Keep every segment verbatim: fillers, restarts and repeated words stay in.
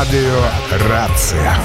Радыё Рацыя.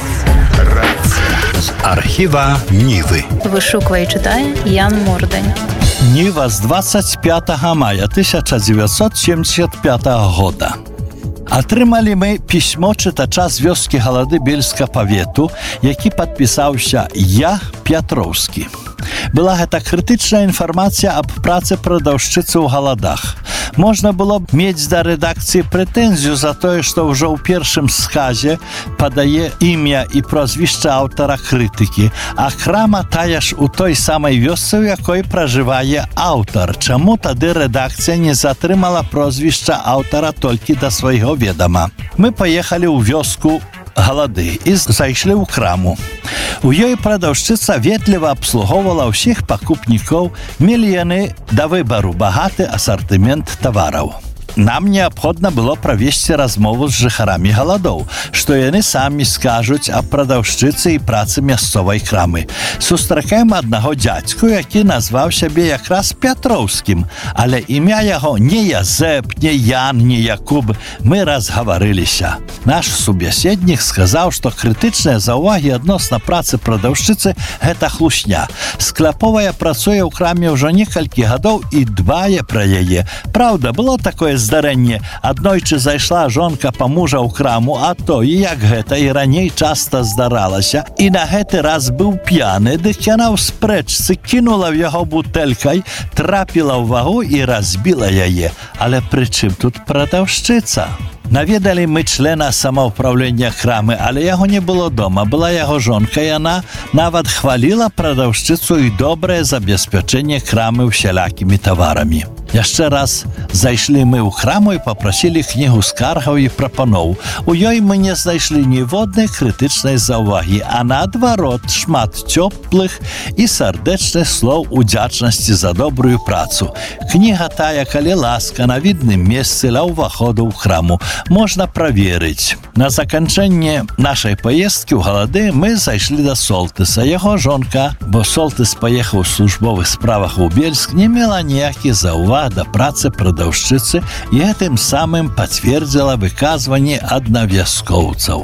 Рацыя. З архіва Нівы. Вышуквае і чытае Ян Мордань. Ніва з двадцять пятого мая тысяча девятьсот семьдесят пятого года. Атрымалі мы пісьмо чытача з вёскі Галады Бельска павету, які падпісаўся «Я Пятроўскі». Была гэта крытычная інфармацыя аб працы прадаўшчыцы ў галадах. Можна было б мець да рэдакцыі прэтэнзію за тое, што ўжо ў першым сказе падае імя і прозвішча аўтара крытыкі, а крама тая ж у той самай вёсцы, у якой пражывае аўтар. Чаму тады рэдакцыя не затрымала прозвішча аўтара толькі да свайго ведама? Мы паехалі ў вёску Галады і зайшлі ў краму. У ёй прадаўшчыца ветліва абслугоўвала ўсіх пакупнікоў, мелі яны да выбару багаты асартымент тавараў. Нам неабходна было правесці размову з жыхарамі галадоў, што яны самі скажуць аб прадаўшчыцы і працы мясцовай крамы. Сустракаем аднаго дзядзьку, які назваў сябе якраз Пятроўскім, але імя яго не Язэп, не Ян, не Якуб. Мы разгаварыліся. Наш субяседнік сказаў, што крытычныя заўвагі адносна працы прадаўшчыцы – гэта хлусня. Скляповая працуе ў краме ўжо некалькі гадоў і дбае пра яе. Праўда, было такое здарэнне. Аднойчы зайшла жонка па мужа ў краму, а то і як гэта і раней часта здаралася. І на гэты раз быў п'яны, дык яна ў спрэчцы кінула в яго бутэлькай, трапіла ў вагу і разбіла яе. Але пры чым тут прадаўшчыца? Наведалі мы члена самаўпраўлення крамы, але яго не было дома. Была яго жонка, і яна нават хваліла прадаўшчыцу і добрае забеспячэнне крамы усялякімі таварамі. Яшчэ раз зайшлі мы ў краму і папрасілі кнігу скаргаў і прапаноў. У ёй мы не знайшлі ніводнай крытычнай заўвагі, а наадварот шмат цёплых і сардэчных слоў удзячнасці за добрую працу. Кніга тая, калі ласка, на відным месцы ля ўваходу ў краму. Можна праверыць. На заканчэнне нашай паездкі ў Галады мы зайшлі да Солтыса. Яго жонка, бо Солтыс паехаў у службовых справах у Бельск, не мела ніякіх заўваг да працы прадаўшчыцы і гэтым самым пацвердзіла выказванні аднавяскоўцаў.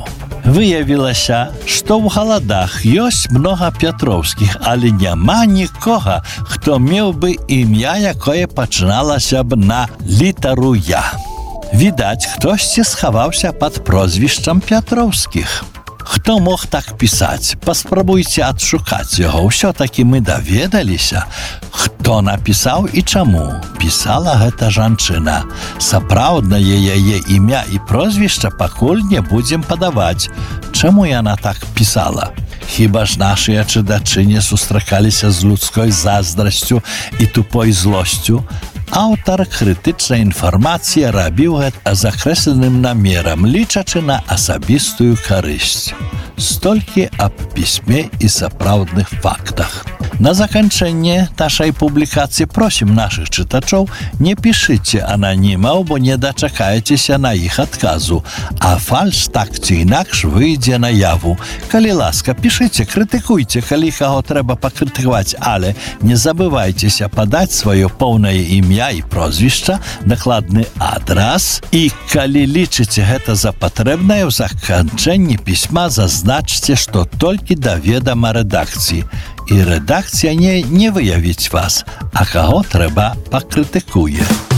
Выявілася, што ў Галадах ёсць многа Пятроўскіх, але няма нікога, хто меў бы імя, якое пачыналася б на літару «Я». Відаць, хтосьці схаваўся пад прозвішчам Пятроўскіх. Хто мог так пісаць? Паспрабуйце адшукаць яго. Усё-такі мы даведаліся, хто напісаў і чаму. Пісала гэта жанчына. Сапраўднае яе імя і прозвішча пакуль не будзем падаваць. Чаму яна так пісала? Хіба ж нашыя чытачы не сустракаліся з людской заздрасцю і тупой злосцю? Аўтар крытычнай інфармацыі рабіў гэта з акрэсленым намерам, лічачы на асабістую карысць. Столькі аб пісьме і сапраўдных фактах. На заканчэнне нашай публікацыі просім нашых чытачоў, не пішыце ананімаў, бо не дачакаецеся на іх адказу, а фальш так ці інакш выйдзе на яву. Калі ласка, пішыце, крытыкуйце, калі каго трэба пакрытыкаваць, але не забывайцеся падаць сваё поўнае імя і прозвішча, дакладны адрас, і калі лічыце гэта за патрэбнае, ў заканчэнні пісьма зазначце, што толькі да ведама рэдакцыі. І рэдакцыя не, не выявіць вас, а каго трэба пакрытыкуе.